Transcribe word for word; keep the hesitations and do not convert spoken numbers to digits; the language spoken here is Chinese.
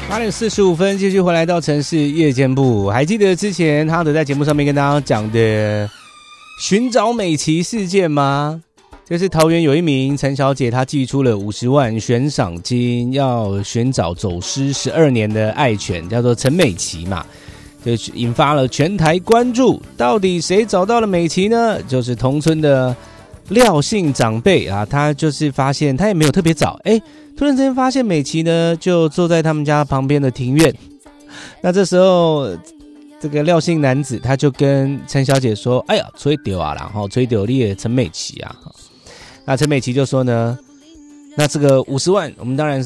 八点四十五分，继续回来到城市夜间部。还记得之前哈德在节目上面跟大家讲的寻找美琪事件吗？就是桃园有一名陈小姐，她寄出了五十万悬赏金，要寻找走失十二年的爱犬，叫做陈美琪嘛，就引发了全台关注。到底谁找到了美琪呢？就是同村的廖姓长辈啊，他就是发现他也没有特别找，哎，突然之间发现美琪呢就坐在他们家旁边的庭院。那这时候这个廖姓男子他就跟陈小姐说：“哎呀，吹丢啊，然后吹丢你的陈美琪啊。”那陈美琪就说呢：“那这个五十万，我们当然是。”